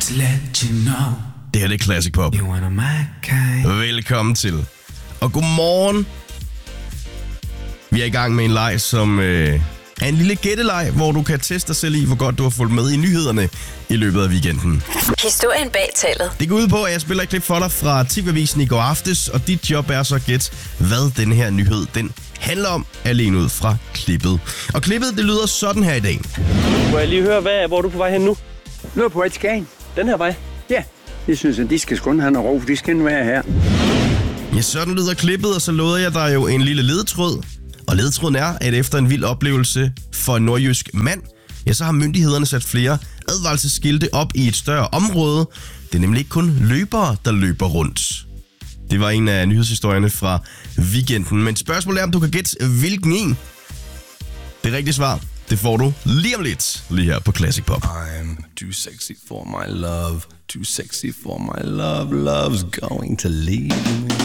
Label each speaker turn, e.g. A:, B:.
A: Just let you know.
B: Det her det er Classic Pop.
A: You wanna my kind.
B: Velkommen til. Og godmorgen. Vi er i gang med en leg, som er en lille gætteleg, hvor du kan teste dig selv i, hvor godt du har fulgt med i nyhederne i løbet af weekenden.
C: Historien bag tallet.
B: Det går ud på, at jeg spiller et klip for dig fra TV-avisen i går aftes, og dit job er så at gætte, hvad den her nyhed den handler om, alene ud fra klippet. Og klippet, det lyder sådan her i dag.
D: Må jeg lige høre, hvor er du på vej hen nu?
E: Nu er på vej til Skagen.
D: Den her vej?
E: Ja, jeg synes, at de skal sgu have noget ro, for de skal være her.
B: Ja, sådan lyder klippet, og så lovede jeg dig jo en lille ledetråd. Og ledetråden er, at efter en vild oplevelse for en nordjysk mand, ja, så har myndighederne sat flere advarselsskilte op i et større område. Det er nemlig ikke kun løbere, der løber rundt. Det var en af nyhedshistorierne fra weekenden. Men spørgsmålet er, om du kan gætte, hvilken en. Det rigtige svar, det får du lige om lidt, lige her på Classic Pop.
F: I'm too sexy for my love, too sexy for my love, love's going to leave me.